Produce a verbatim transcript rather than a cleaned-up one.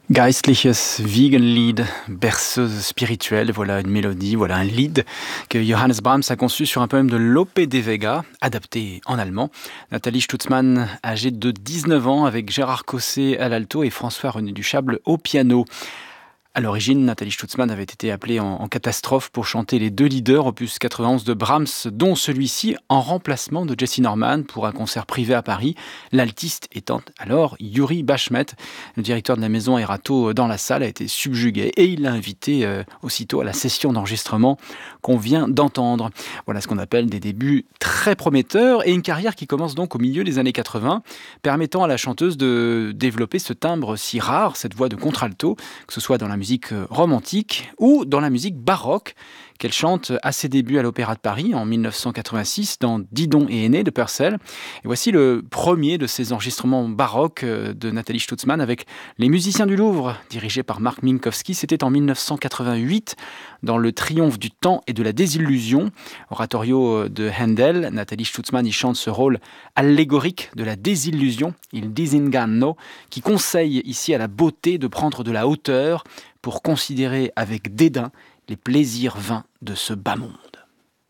Geistliches Wiegenlied, berceuse spirituelle, voilà une mélodie, voilà un lied que Johannes Brahms a conçu sur un poème de Lope de Vega, adapté en allemand. Nathalie Stutzmann, âgée de dix-neuf ans, avec Gérard Cosset à l'alto et François-René Duchâble au piano. À l'origine, Nathalie Stutzmann avait été appelée en, en catastrophe pour chanter les deux leaders, opus quatre-vingt-onze de Brahms, dont celui-ci en remplacement de Jesse Norman pour un concert privé à Paris, l'altiste étant alors Yuri Bashmet. Le directeur de la maison Erato dans la salle a été subjugué et il l'a invité euh, aussitôt à la session d'enregistrement qu'on vient d'entendre. Voilà ce qu'on appelle des débuts très prometteurs et une carrière qui commence donc au milieu des années quatre-vingts, permettant à la chanteuse de développer ce timbre si rare, cette voix de contralto, que ce soit dans la musique romantique ou dans la musique baroque qu'elle chante à ses débuts à l'Opéra de Paris en dix-neuf cent quatre-vingt-six dans Didon et Aîné de Purcell. Et voici le premier de ces enregistrements baroques de Nathalie Stutzmann avec les musiciens du Louvre, dirigés par Marc Minkowski. C'était en dix-neuf cent quatre-vingt-huit dans le Triomphe du temps et de la désillusion. Oratorio de Handel, Nathalie Stutzmann y chante ce rôle allégorique de la désillusion, il disinganno, qui conseille ici à la beauté de prendre de la hauteur pour considérer avec dédain les plaisirs vains de ce bas monde.